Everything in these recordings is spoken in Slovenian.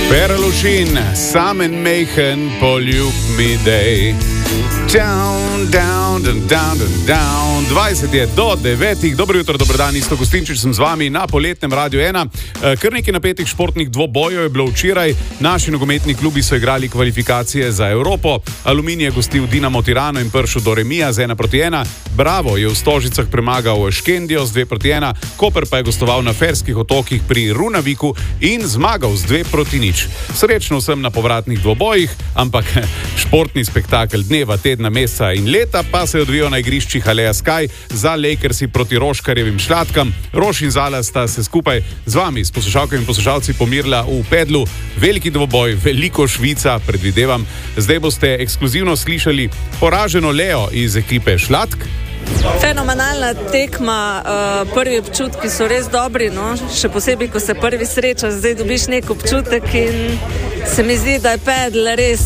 Perlušin, Samen Mehen, poljub mi dej. Down, down, down, down, down. 20 je do 9. Dobro jutro, dober dan, Isto Gostinčič sem z vami na poletnem Radiu 1. Kar nekaj napetih športnih dvobojev je bilo včeraj. Naši nogometni klubi so igrali kvalifikacije za Evropo. Aluminij je gostil Dinamo Tirano in prišel do remija z 1-1. Bravo je v Stožicah premagal Škendijo z 2-1. Koper pa je gostoval na Ferskih otokih pri Runaviku in zmagal z 2-0. Srečno vsem na povratnih dvobojih, ampak športni spektakel dneva, tedna, meseca in leta pa se je odvijal na igriščih Aleja Sky za Lakersi proti Roškarjevim Šlatkam. Roš in Zala sta se skupaj z vami, s poslušalkami in poslušalci, pomirila v Pedlu. Veliki dvoboj, veliko Švica, predvidevam. Zdaj boste ekskluzivno slišali poraženo Leo iz ekipe Šlatk. Fenomenalna tekma, prvi občutki so res dobri, no? Še posebej, ko se prvi srečaš, zdaj dobiš nek občutek in se mi zdi, da je Pedl res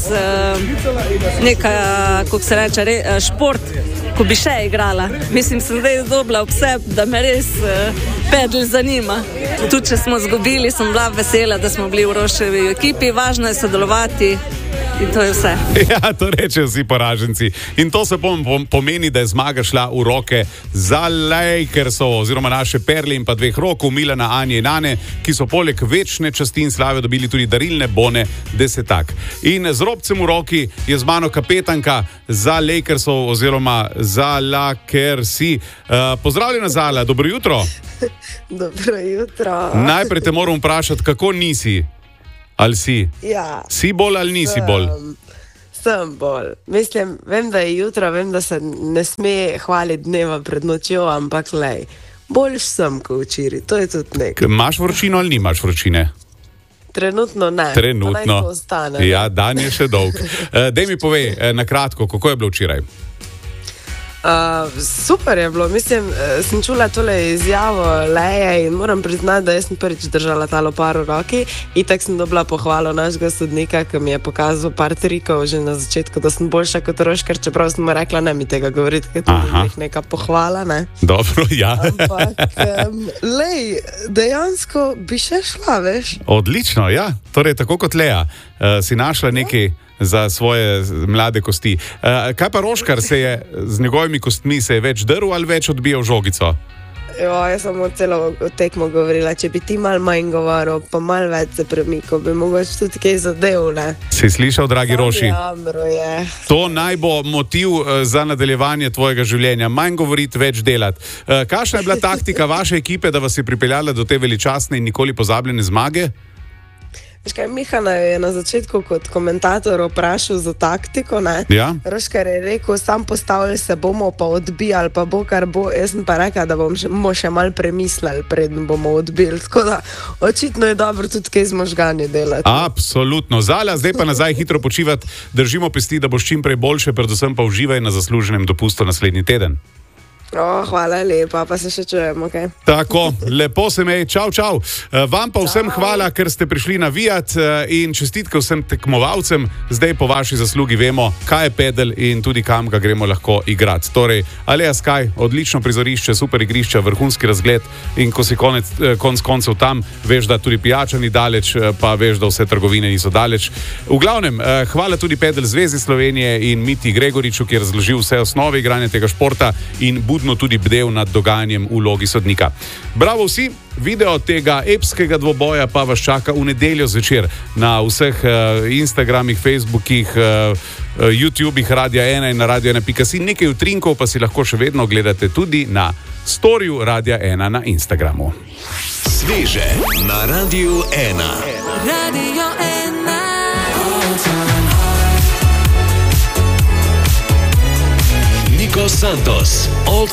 neka, kako se reče, šport, ko bi še igrala. Mislim, sem zdaj dobila vse, da me res Pedl zanima. Tudi, če smo zgubili, sem bila vesela, da smo bili v Roševi ekipi, važno je sodelovati. In to je vse. Ja, to rečejo vsi poraženci. In to se pomeni, da je zmaga šla v roke za Lakersov, oziroma naše Perle in pa dveh rokov, Milana, Anje in Ane, ki so poleg večne časti in slave dobili tudi darilne bone desetak. In z robcem v roki je z mano kapetanka za Lakersov, oziroma za Lakersi. Pozdravljena, Zala, dobro jutro. Dobro jutro. Najprej te moram vprašati, kako nisi? Ali si? Ja. Si bolj ali nisi bolj? Sem bolj. Mislim, vem, da je jutro, vem, da se ne sme hvaliti dneva pred nočjo, ampak lej, boljš sem kot včeraj, to je tudi nekaj. Imaš vročino ali nimaš vročine? Trenutno ne. Trenutno. Pa naj to ostane. Ja, dan je še dolg. Dej mi povej, na kratko, kako je bilo včeraj? Super je bilo, mislim, sem čula tole izjavo Leje in moram priznati, da jaz sem prvič držala ta lopar v roki. Itak sem dobila pohvalo našega sodnika, ki mi je pokazal par trikov že na začetku, da sem boljša kot Roškar, čeprav sem mu rekla, ne mi tega govoriti, ker to je neka pohvala, ne? Dobro, ja. Ampak, lej, dejansko bi še šla, veš? Odlično, ja. Torej, tako kot Leja, si našla nekaj za svoje mlade kosti. Kaj pa Roškar, se je z njegovimi kostmi se je več drl ali več odbijal žogico? Jo, jaz sem celo tekmo govorila, če bi ti malo manj govoril, pa malo več se premikal, bi mogoče tudi kaj zadev, ne? Si slišal, dragi Roši? Je. To naj bo motiv za nadaljevanje tvojega življenja. Manj govoriti, več delati. Kakšna je bila taktika vaše ekipe, da vas je pripeljala do te veličastne in nikoli pozabljene zmage? Veš kaj, Mihana je na začetku kot komentator vprašal za taktiko, ne? Ja. Roškar je rekel, sam postavili se bomo, pa odbijali, pa bo kar bo. Jaz sem pa rekla, da bomo še malo premislili, preden bomo odbili. Tako da očitno je dobro tudi kaj z možgani delati. Absolutno. Zala, zdaj pa nazaj hitro počivati. Držimo pesti, da boš čim prej boljše, predvsem pa uživaj na zasluženem dopustu naslednji teden. Hvala lepa, pa se še čujemo, ok? Tako, lepo se mej, čau, čau. Vam pa vsem hvala, ker ste prišli navijat in čestitke vsem tekmovalcem. Zdaj po vaši zaslugi vemo, kaj je Pedel in tudi kam ga gremo lahko igrati. Torej, Aleja Sky, odlično prizorišče, super igrišče, vrhunski razgled in ko si konec koncev tam, veš, da tudi pijača ni daleč, pa veš, da vse trgovine niso daleč. V glavnem, hvala tudi Pedel Zvezi Slovenije in Miti Gregoriču, ki je razložil vse osnove igranja tega športa in tudi bdel nad dogajanjem v vlogi sodnika. Bravo vsi, video tega epskega dvoboja pa vas čaka v nedeljo zvečer na vseh Instagramih, Facebookih, YouTubih Radia 1 in na radio1.si. Nekaj utrinkov pa si lahko še vedno gledate tudi na storju Radia 1 na Instagramu. Sveže na Radiu 1. Radio 1. Nico Santos.